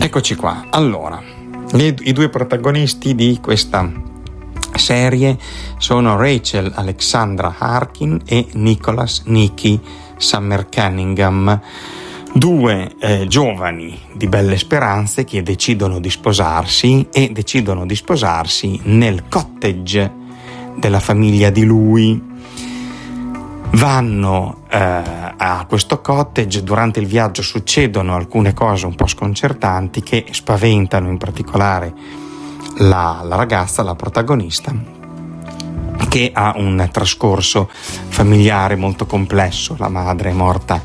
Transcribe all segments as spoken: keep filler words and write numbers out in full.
Eccoci qua. Allora, le, i due protagonisti di questa serie sono Rachel Alexandra Harkin e Nicholas Nicky Summer Cunningham, due eh, giovani di belle speranze che decidono di sposarsi e decidono di sposarsi nel cottage della famiglia di lui. Vanno eh, a questo cottage, durante il viaggio succedono alcune cose un po' sconcertanti che spaventano in particolare la, la ragazza, la protagonista, che ha un trascorso familiare molto complesso. La madre è morta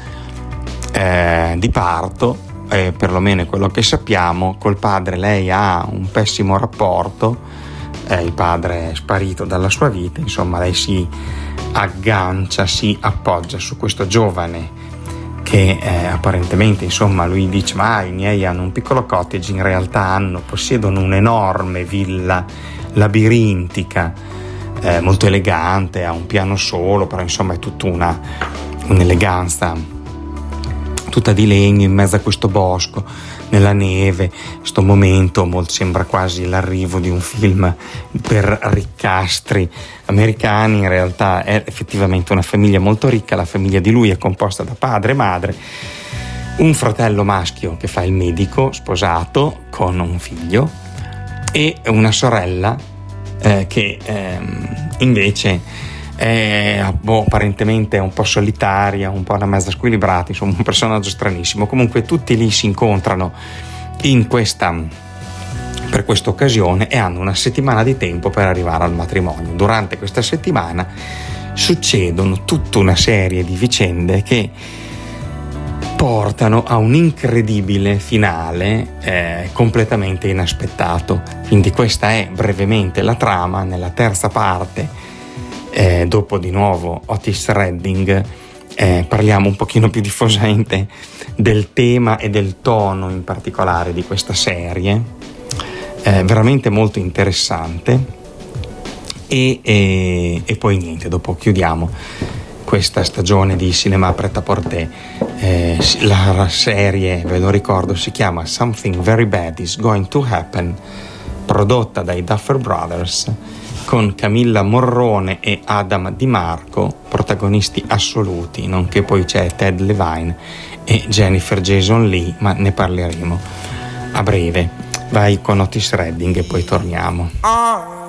eh, di parto, eh, perlomeno è quello che sappiamo. Col padre lei ha un pessimo rapporto, eh, il padre è sparito dalla sua vita, insomma lei si aggancia, si appoggia su questo giovane che eh, apparentemente, insomma, lui dice ma i miei hanno un piccolo cottage, in realtà hanno, possiedono un'enorme villa labirintica, eh, molto elegante, ha un piano solo, però insomma è tutta una un'eleganza tutta di legno in mezzo a questo bosco, nella neve. Sto momento molto, sembra quasi l'arrivo di un film per riccastri americani. In realtà è effettivamente una famiglia molto ricca. La famiglia di lui è composta da padre e madre, un fratello maschio che fa il medico, sposato con un figlio, e una sorella eh, che ehm, invece è boh, apparentemente un po' solitaria, un po' una mezza squilibrata, insomma un personaggio stranissimo. Comunque tutti lì si incontrano in questa per questa occasione e hanno una settimana di tempo per arrivare al matrimonio. Durante questa settimana succedono tutta una serie di vicende che portano a un incredibile finale eh, completamente inaspettato. Quindi questa è brevemente la trama. Nella terza parte, Eh, dopo di nuovo Otis Redding, eh, parliamo un pochino più diffusamente del tema e del tono in particolare di questa serie, eh, veramente molto interessante. E, e, e poi niente, dopo chiudiamo questa stagione di Cinema Pret-à-Porter. Eh, la serie, ve lo ricordo, si chiama Something Very Bad Is Going to Happen, prodotta dai Duffer Brothers, con Camilla Morrone e Adam Di Marco protagonisti assoluti, nonché poi c'è Ted Levine e Jennifer Jason Leigh, ma ne parleremo a breve. Vai con Otis Redding e poi torniamo.